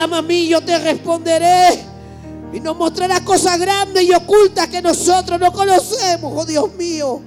Clama a mí, yo te responderé. Y nos mostrará cosas grandes y ocultas que nosotros no conocemos, oh Dios mío.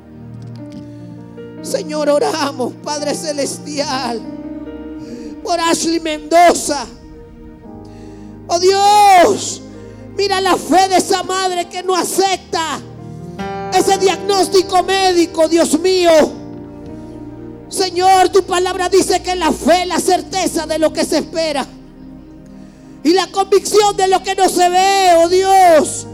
Señor, oramos, Padre Celestial, por Ashley Mendoza. Oh Dios, mira la fe de esa madre que no acepta ese diagnóstico médico, Dios mío. Señor, tu palabra dice que la fe es la certeza de lo que se espera y la convicción de lo que no se ve, oh Dios.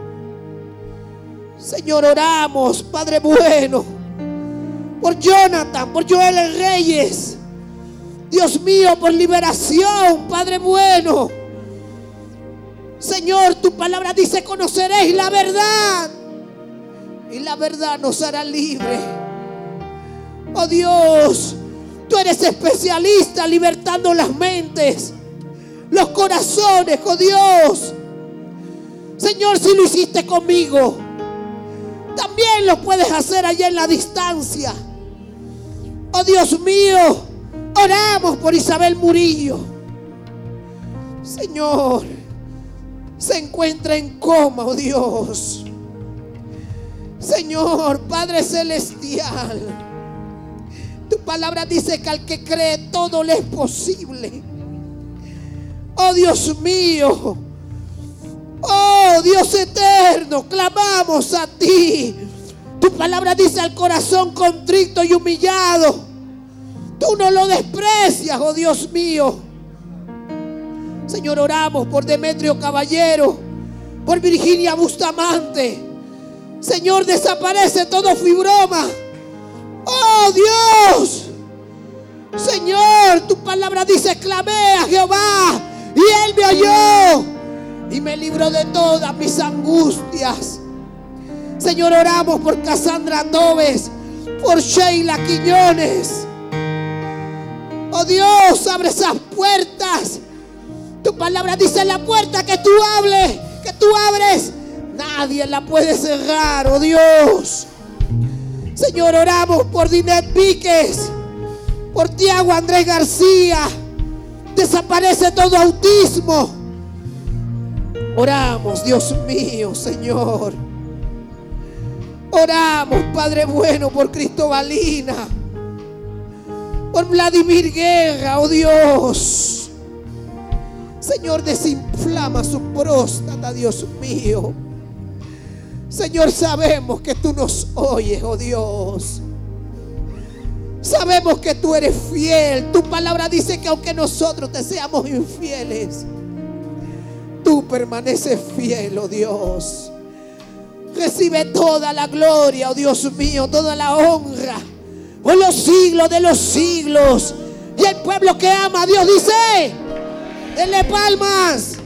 Señor, oramos, Padre bueno, por Jonathan, por Joel Reyes. Dios mío, por liberación, Padre bueno. Señor, tu palabra dice: conoceréis la verdad y la verdad nos hará libre. Oh Dios, tú eres especialista libertando las mentes, los corazones, oh Dios. Señor, si lo hiciste conmigo, también lo puedes hacer allá en la distancia. Oh Dios mío, oramos por Isabel Murillo. Señor, se encuentra en coma, oh Dios. Señor, Padre Celestial, tu palabra dice que al que cree todo le es posible. Oh Dios mío, oh Dios eterno, clamamos a ti. Tu palabra dice: al corazón contrito y humillado, tú no lo desprecias, oh Dios mío. Señor, oramos por Demetrio Caballero, por Virginia Bustamante. Señor, desaparece todo fibroma. Oh Dios, Señor, tu palabra dice: clamé a Jehová y Él me oyó y me libró de todas mis angustias. Señor, oramos por Cassandra Tobes, por Sheila Quiñones. Oh Dios, abre esas puertas. Tu palabra dice: la puerta que tú abres, nadie la puede cerrar, oh Dios. Señor, oramos por Dinet Víquez, por Tiago Andrés García. Desaparece todo autismo. Oramos, Dios mío, Señor. Oramos, Padre bueno, por Cristobalina, por Vladimir Guerra, oh Dios. Señor, desinflama su próstata, Dios mío. Señor, sabemos que tú nos oyes, oh Dios. Sabemos que tú eres fiel. Tu palabra dice que aunque nosotros te seamos infieles, tú permaneces fiel, oh Dios. Recibe toda la gloria, oh Dios mío, toda la honra por los siglos de los siglos. Y el pueblo que ama a Dios dice: denle palmas.